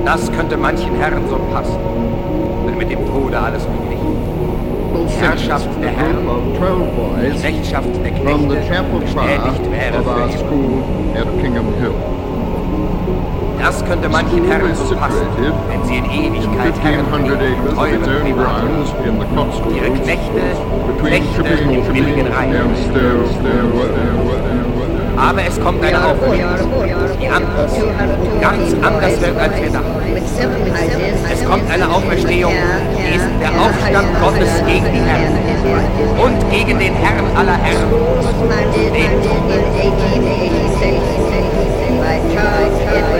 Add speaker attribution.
Speaker 1: Das könnte manchen Herren so passen, wenn mit dem Tode alles verglichen. Die Herrschaft der Herren, die Knechtschaft der Knechte bestätigt wäre für immer. Das könnte manchen Herren so passen, wenn sie in Ewigkeit Herren blieben, treue Privaten, ihre Knechte im billigen Reich. Aber es kommt eine Auferstehung, die anders, ganz anders wird, als wir dachten. Es kommt eine Auferstehung, die ist der Aufstand Gottes gegen die Herren und gegen den Herrn aller Herren, den